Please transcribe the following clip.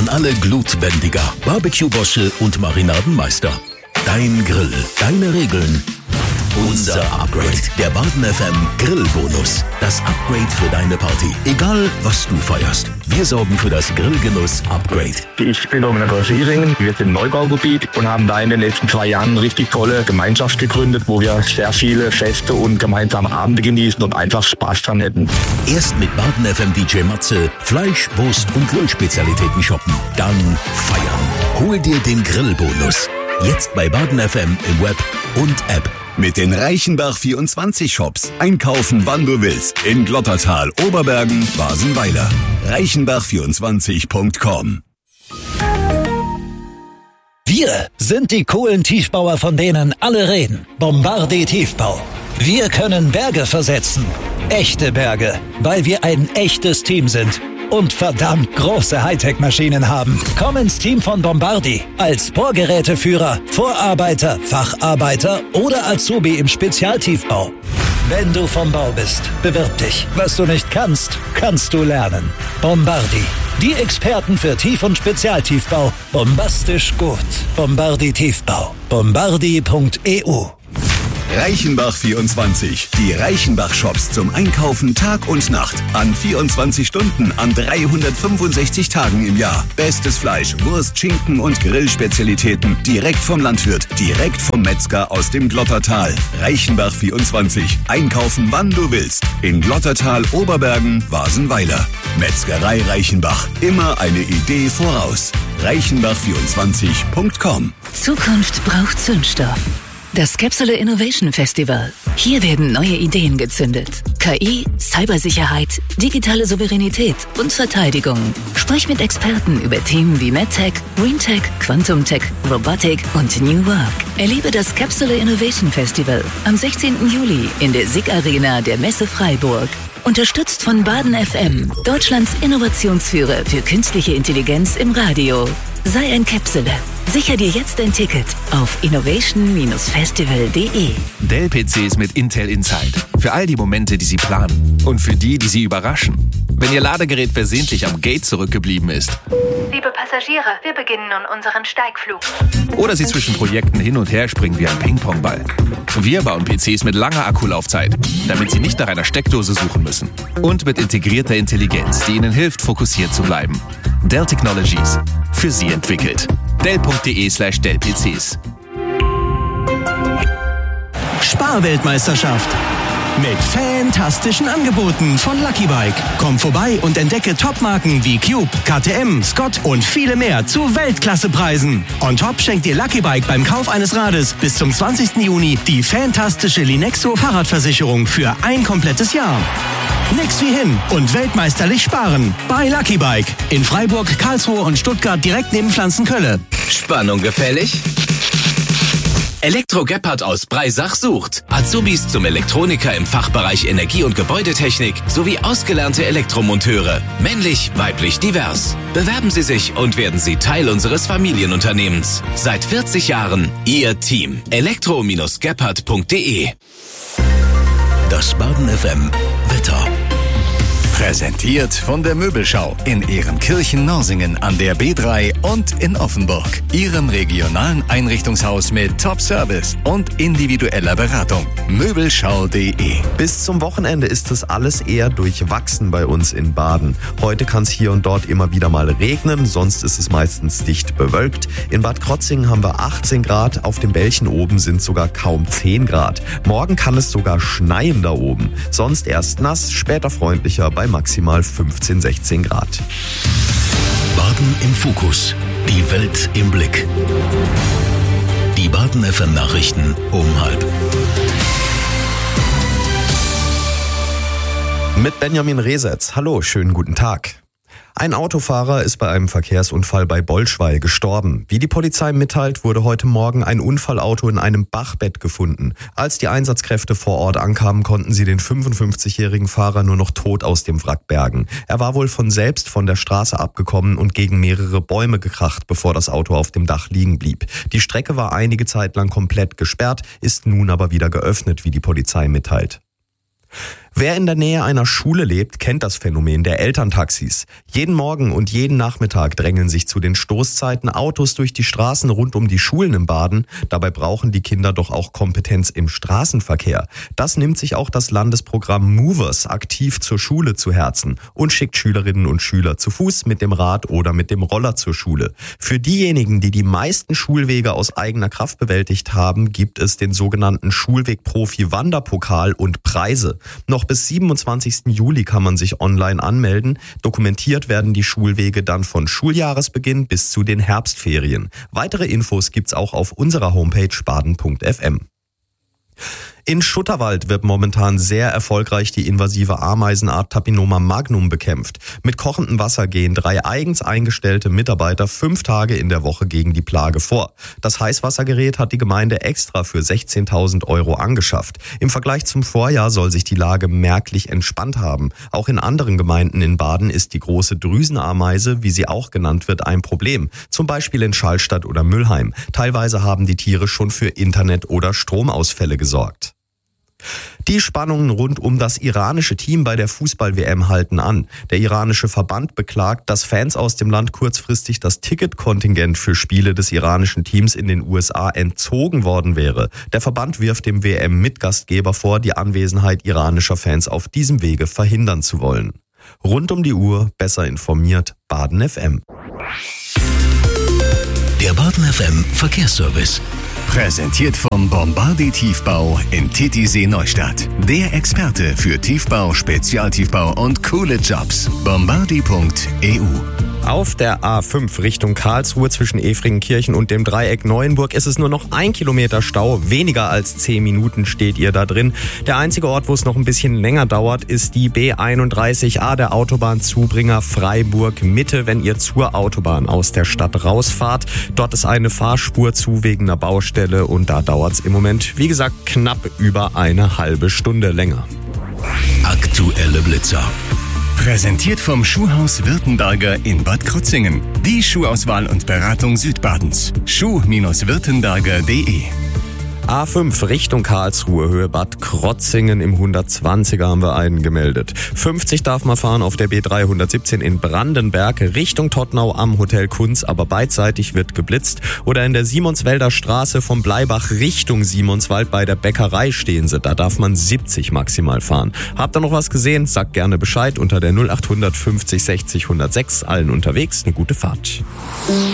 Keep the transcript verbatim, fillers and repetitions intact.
An alle Glutbändiger, Barbecue-Bosche und Marinadenmeister. Dein Grill, deine Regeln. Unser Upgrade. Der Baden F M Grillbonus. Das Upgrade für deine Party. Egal, was du feierst. Wir sorgen für das Grillgenuss-Upgrade. Ich bin Dominik aus Iringen. Wir sind im Neubaugebiet und haben da in den letzten zwei Jahren eine richtig tolle Gemeinschaft gegründet, wo wir sehr viele Feste und gemeinsame Abende genießen und einfach Spaß dran hätten. Erst mit Baden F M D J Matze Fleisch, Wurst und Grillspezialitäten shoppen. Dann feiern. Hol dir den Grillbonus. Jetzt bei Baden F M im Web und App. Mit den Reichenbach vierundzwanzig Shops. Einkaufen, wann du willst. In Glottertal, Oberbergen, Basenweiler. reichenbach vierundzwanzig punkt com. Wir sind die coolen Tiefbauer, von denen alle reden. Bombardier Tiefbau. Wir können Berge versetzen. Echte Berge, weil wir ein echtes Team sind. Und verdammt große Hightech-Maschinen haben. Komm ins Team von Bombardier. Als Bohrgeräteführer, Vorarbeiter, Facharbeiter oder Azubi im Spezialtiefbau. Wenn du vom Bau bist, bewirb dich. Was du nicht kannst, kannst du lernen. Bombardier. Die Experten für Tief- und Spezialtiefbau. Bombastisch gut. Bombardier Tiefbau. Bombardier punkt e u. Reichenbach vierundzwanzig. Die Reichenbach-Shops zum Einkaufen Tag und Nacht. An vierundzwanzig Stunden, an dreihundertfünfundsechzig Tagen im Jahr. Bestes Fleisch, Wurst, Schinken und Grillspezialitäten. Direkt vom Landwirt, direkt vom Metzger aus dem Glottertal. Reichenbach vierundzwanzig. Einkaufen, wann du willst. In Glottertal, Oberbergen, Basenweiler. Metzgerei Reichenbach. Immer eine Idee voraus. reichenbach vierundzwanzig punkt com. Zukunft braucht Zündstoff. Das Capsule Innovation Festival. Hier werden neue Ideen gezündet. K I, Cybersicherheit, digitale Souveränität und Verteidigung. Sprich mit Experten über Themen wie MedTech, GreenTech, Quantum-Tech, Robotik und New Work. Erlebe das Capsule Innovation Festival am sechzehnten Juli in der S I G Arena der Messe Freiburg. Unterstützt von Baden F M, Deutschlands Innovationsführer für künstliche Intelligenz im Radio. Sei ein Capsule. Sicher dir jetzt ein Ticket auf innovation Bindestrich festival punkt de. Dell-P Cs mit Intel Inside. Für all die Momente, die Sie planen. Und für die, die Sie überraschen. Wenn Ihr Ladegerät versehentlich am Gate zurückgeblieben ist. Liebe Passagiere, wir beginnen nun unseren Steigflug. Oder Sie zwischen Projekten hin und her springen wie ein Ping-Pong-Ball. Wir bauen P Cs mit langer Akkulaufzeit, damit Sie nicht nach einer Steckdose suchen müssen. Und mit integrierter Intelligenz, die Ihnen hilft, fokussiert zu bleiben. Dell Technologies. Für Sie entwickelt. Dell punkt de slash Dell P Cs. Sparweltmeisterschaft. Mit fantastischen Angeboten von Lucky Bike. Komm vorbei und entdecke Topmarken wie Cube, K T M, Scott und viele mehr zu Weltklassepreisen. On top schenkt dir Lucky Bike beim Kauf eines Rades bis zum zwanzigsten Juni die fantastische Linexo Fahrradversicherung für ein komplettes Jahr. Nix wie hin und weltmeisterlich sparen bei Lucky Bike. In Freiburg, Karlsruhe und Stuttgart direkt neben Pflanzenkölle. Spannung gefällig? Elektro Gebhardt aus Breisach sucht Azubis zum Elektroniker im Fachbereich Energie- und Gebäudetechnik sowie ausgelernte Elektromonteure. Männlich, weiblich, divers. Bewerben Sie sich und werden Sie Teil unseres Familienunternehmens. Seit vierzig Jahren Ihr Team. elektro Bindestrich gebhardt punkt de. Das Baden F M Wetter. Präsentiert von der Möbelschau in Ehrenkirchen-Norsingen an der B drei und in Offenburg. Ihrem regionalen Einrichtungshaus mit Top-Service und individueller Beratung. Möbelschau punkt de. Bis zum Wochenende ist es alles eher durchwachsen bei uns in Baden. Heute kann es hier und dort immer wieder mal regnen, sonst ist es meistens dicht bewölkt. In Bad Krotzingen haben wir achtzehn Grad, auf dem Bällchen oben sind sogar kaum zehn Grad. Morgen kann es sogar schneien da oben. Sonst erst nass, später freundlicher bei maximal fünfzehn, sechzehn Grad. Baden im Fokus. Die Welt im Blick. Die Baden F M Nachrichten um halb. Mit Benjamin Resetz. Hallo, schönen guten Tag. Ein Autofahrer ist bei einem Verkehrsunfall bei Bolschweił gestorben. Wie die Polizei mitteilt, wurde heute Morgen ein Unfallauto in einem Bachbett gefunden. Als die Einsatzkräfte vor Ort ankamen, konnten sie den fünfundfünfzigjährigen Fahrer nur noch tot aus dem Wrack bergen. Er war wohl von selbst von der Straße abgekommen und gegen mehrere Bäume gekracht, bevor das Auto auf dem Dach liegen blieb. Die Strecke war einige Zeit lang komplett gesperrt, ist nun aber wieder geöffnet, wie die Polizei mitteilt. Wer in der Nähe einer Schule lebt, kennt das Phänomen der Elterntaxis. Jeden Morgen und jeden Nachmittag drängeln sich zu den Stoßzeiten Autos durch die Straßen rund um die Schulen in Baden. Dabei brauchen die Kinder doch auch Kompetenz im Straßenverkehr. Das nimmt sich auch das Landesprogramm Movers aktiv zur Schule zu Herzen und schickt Schülerinnen und Schüler zu Fuß, mit dem Rad oder mit dem Roller zur Schule. Für diejenigen, die die meisten Schulwege aus eigener Kraft bewältigt haben, gibt es den sogenannten Schulweg-Profi-Wanderpokal und Preise. Noch bis siebenundzwanzigsten Juli kann man sich online anmelden. Dokumentiert werden die Schulwege dann von Schuljahresbeginn bis zu den Herbstferien. Weitere Infos gibt's auch auf unserer Homepage baden punkt f m. In Schutterwald wird momentan sehr erfolgreich die invasive Ameisenart Tapinoma magnum bekämpft. Mit kochendem Wasser gehen drei eigens eingestellte Mitarbeiter fünf Tage in der Woche gegen die Plage vor. Das Heißwassergerät hat die Gemeinde extra für sechzehntausend Euro angeschafft. Im Vergleich zum Vorjahr soll sich die Lage merklich entspannt haben. Auch in anderen Gemeinden in Baden ist die große Drüsenameise, wie sie auch genannt wird, ein Problem. Zum Beispiel in Schallstadt oder Müllheim. Teilweise haben die Tiere schon für Internet- oder Stromausfälle gesorgt. Die Spannungen rund um das iranische Team bei der Fußball-W M halten an. Der iranische Verband beklagt, dass Fans aus dem Land kurzfristig das Ticketkontingent für Spiele des iranischen Teams in den U S A entzogen worden wäre. Der Verband wirft dem W M-Mitgastgeber vor, die Anwesenheit iranischer Fans auf diesem Wege verhindern zu wollen. Rund um die Uhr, besser informiert, Baden F M. Der Baden F M Verkehrsservice. Präsentiert vom Bombardier Tiefbau in Titisee Neustadt. Der Experte für Tiefbau, Spezialtiefbau und coole Jobs. bombardier punkt e u. Auf der A fünf Richtung Karlsruhe zwischen Efringenkirchen und dem Dreieck Neuenburg ist es nur noch ein Kilometer Stau. Weniger als zehn Minuten steht ihr da drin. Der einzige Ort, wo es noch ein bisschen länger dauert, ist die B einunddreißig A, der Autobahnzubringer Freiburg Mitte, wenn ihr zur Autobahn aus der Stadt rausfahrt. Dort ist eine Fahrspur zu wegen einer Baustelle und da dauert es im Moment, wie gesagt, knapp über eine halbe Stunde länger. Aktuelle Blitzer. Präsentiert vom Schuhhaus Württemberger in Bad Krozingen. Die Schuhauswahl und Beratung Südbadens. schuh Württemberger punkt de. A fünf Richtung Karlsruhe, Höhe Bad Krotzingen im hundertzwanziger haben wir einen gemeldet. fünfzig darf man fahren auf der B dreihundertsiebzehn in Brandenberg Richtung Tottnau am Hotel Kunz, aber beidseitig wird geblitzt. Oder in der Simonswälder Straße vom Bleibach Richtung Simonswald bei der Bäckerei stehen sie, da darf man siebzig maximal fahren. Habt ihr noch was gesehen? Sagt gerne Bescheid unter der null acht fünfzig sechzig hundertsechs. Allen unterwegs eine gute Fahrt.